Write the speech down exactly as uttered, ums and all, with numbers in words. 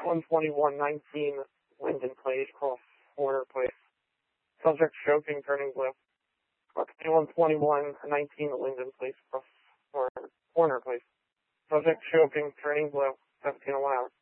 one twenty-one nineteen Linden Place, Cross Warner Place. Subject choking, turning blue. one twenty-one nineteen Linden Place, Cross Warner Place. Subject choking, turning blue, seventeen allowed.